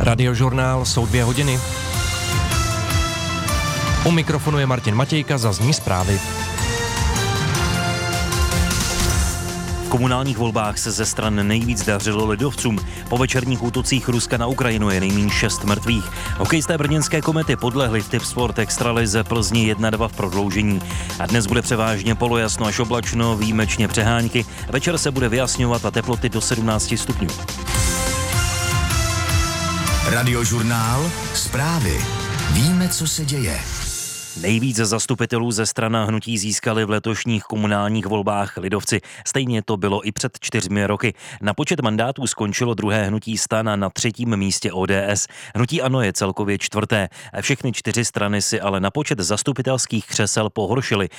Radiožurnál jsou 2 hodiny. U mikrofonu je Martin Matějka, zazní zprávy. V komunálních volbách se ze stran nejvíc dařilo lidovcům. Po večerních útocích Ruska na Ukrajinu je nejméně 6 mrtvých. Hokejisté brněnské Komety podlehli v Tipsport extralize Plzni 1-2 v prodloužení. A dnes bude převážně polojasno až oblačno, výjimečně přehánky. Večer se bude vyjasňovat a teploty do 17 stupňů. Radiožurnál, zprávy. Víme, co se děje. Nejvíce zastupitelů ze strany hnutí získali v letošních komunálních volbách lidovci. Stejně to bylo i před 4 roky. Na počet mandátů skončilo druhé hnutí STAN a na 3. místě ODS. Hnutí ANO je celkově 4. Všechny 4 strany si ale na počet zastupitelských křesel pohoršily.